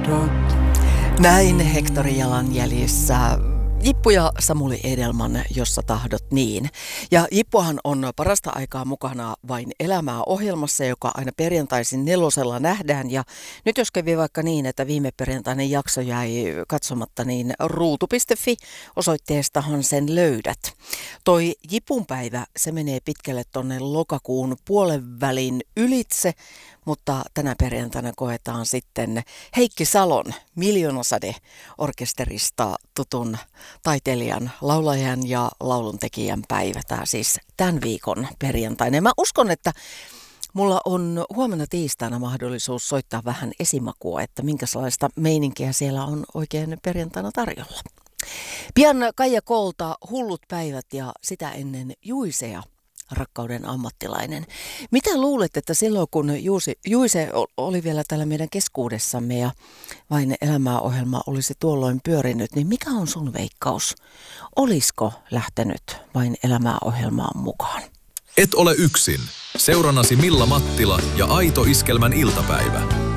Näin Hehtori Jalanjäljissä. Jippu ja Samuli Edelman, jossa tahdot niin. Ja Jippuhan on parasta aikaa mukana Vain elämää -ohjelmassa, joka aina perjantaisin 4 nähdään. Ja nyt jos kävi vaikka niin, että viime perjantainen jakso jäi katsomatta, niin ruutu.fi osoitteestahan sen löydät. Toi Jipun päivä, se menee pitkälle tonne lokakuun puolenvälin ylitse, mutta tänä perjantaina koetaan sitten Heikki Salon Miljoonasade-orkesterista tutun taiteilijan, laulajan ja lauluntekijän päivä. Tämä siis tämän viikon perjantaina. Mä uskon, että mulla on huomenna tiistaina mahdollisuus soittaa vähän esimakua, että minkälaista meininkiä siellä on oikein perjantaina tarjolla. Pian Kaija Koolta Hullut päivät ja sitä ennen Juisea, rakkauden ammattilainen. Mitä luulet, että silloin kun Juise oli vielä täällä meidän keskuudessamme ja Vain elämää -ohjelma olisi tuolloin pyörinyt, niin mikä on sun veikkaus? Olisiko lähtenyt Vain elämää -ohjelmaan mukaan? Et ole yksin. Seurannasi Milla Mattila ja Aito Iskelmän iltapäivä.